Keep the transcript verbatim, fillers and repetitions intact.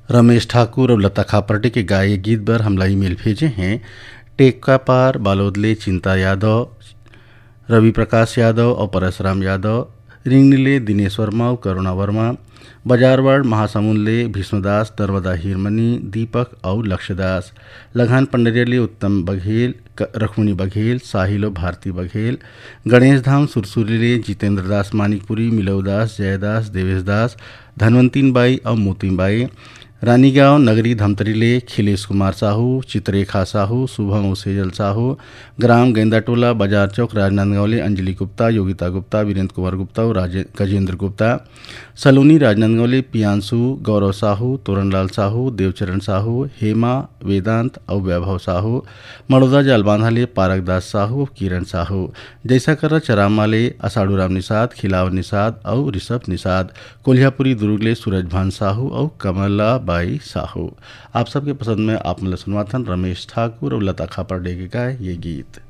रमेश ठाकुर और लता खापर्टे के गाये गीत पर हमला ईमेल भेजे हैं। टेक्का पार बालोदले चिंता यादव, रवि प्रकाश यादव और परशुराम यादव, रिंगनीले दिनेश वर्मा और करुणा वर्मा, बाजारवाड़ महासमुंदले भीष्मदास, नर्मदा हीरमनी, दीपक और लक्ष्यदास, लघान पंडरियले उत्तम बघेल, रखुणी बघेल, साहिलो भारती बघेल, गणेश धाम सुरसुरीले जितेंद्र दास मानिकपुरी, मिलौदास, जयदास, देवेश दास, धनवंतीन बाई और मोतीबाई, रानीगांव नगरी धमतरीले खिलेश कुमार साहू, चित्ररेखा साहू, शुभम और सेजल साहू, ग्राम गेंदाटोला बाजार चौक राजनांदगांवले अंजलि गुप्ता, योगिता गुप्ता, वीरेंद्र कुमार गुप्ता और गजेंद्र गुप्ता, सलोनी राजनांदगांवले पियांशु, गौरव साहू, तोरणलाल साहू, देवचरण साहू, हेमा, वेदांत और वैभव साहू, मड़ौदा जालबांधाले पारकदास साहू, किरण साहू, जैसा कर चरामाले असाड़ूराम निषाद, खिलाव निषाद और ऋषभ निषाद, कोल्हापुरी दुर्गले सूरजभान साहू और कमला बाई साहू। आप सबके पसंद में आप मतलब सुनवाथन रमेश ठाकुर और लता खापर्टे के गाए ये गीत।